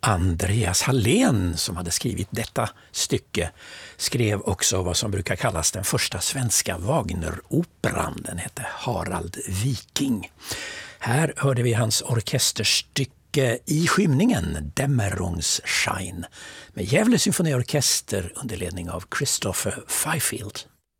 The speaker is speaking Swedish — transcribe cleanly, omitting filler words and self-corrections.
Andreas Hallén, som hade skrivit detta stycke, skrev också vad som brukar kallas den första svenska Wagner-operan. Den hette Harald Viking. Här hörde vi hans orkesterstycke I skymningen, Dämmerungsschein, med Gävle symfoniorkester under ledning av Christopher Fifield.